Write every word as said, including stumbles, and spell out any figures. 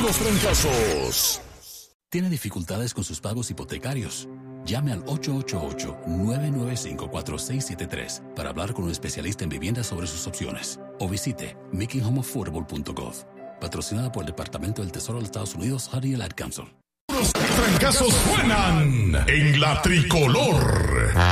Puros trancazos. ¿Tiene dificultades con sus pagos hipotecarios? Llame al ocho ocho ocho, nueve nueve cinco, cuatro seis siete tres para hablar con un especialista en vivienda sobre sus opciones. O visite making home affordable punto gov. Patrocinada por el Departamento del Tesoro de los Estados Unidos, Honey Ad Council. Los trancazos suenan en la tricolor.